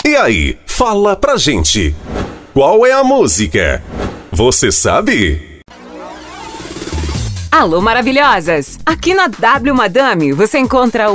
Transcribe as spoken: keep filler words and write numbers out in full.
E aí, fala pra gente. Qual é a música? Você sabe? Alô, maravilhosas! Aqui na W Madame você encontra